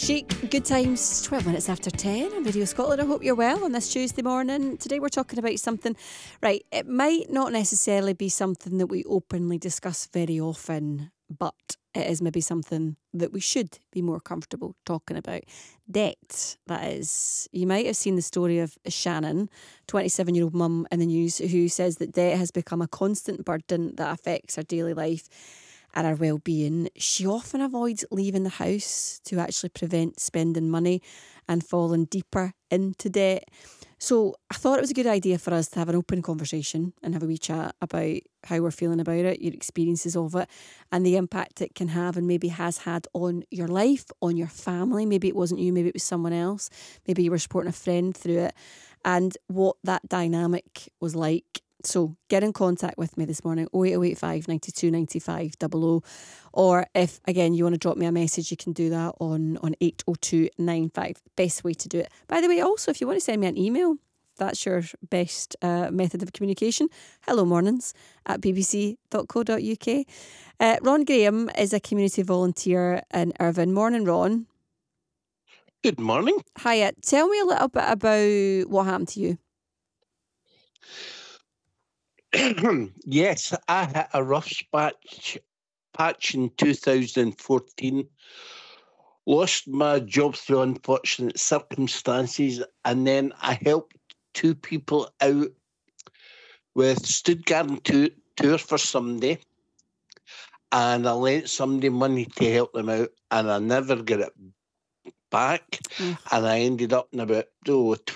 Chic, good times, 12 minutes after 10 on Radio Scotland. I hope you're well on this Tuesday morning. Today we're talking about something, right, it might not necessarily be something that we openly discuss very often, but it is maybe something that we should be more comfortable talking about. Debt, that is. You might have seen the story of Shannon, 27-year-old mum in the news, who says that debt has become a constant burden that affects her daily life and her well-being. She often avoids leaving the house to actually prevent spending money and falling deeper into debt. So I thought it was a good idea for us to have an open conversation and have a wee chat about how we're feeling about it, your experiences of it, and the impact it can have and maybe has had on your life, on your family. Maybe it wasn't you, maybe it was someone else. Maybe you were supporting a friend through it, and what that dynamic was like. So get in contact with me this morning, 08085 92 95 00. Or if, again, you want to drop me a message, you can do that on 80295. Best way to do it. By the way, also, if you want to send me an email, that's your best method of communication, hellomornings@bbc.co.uk. Ron Graham is a community volunteer in Irvine. Morning, Ron. Good morning. Hiya. Tell me a little bit about what happened to you. Yes, I hit a rough patch in 2014. Lost my job through unfortunate circumstances, and then I helped two people out with Stuttgart tour for somebody, and I lent somebody money to help them out, and I never got it back, and I ended up in about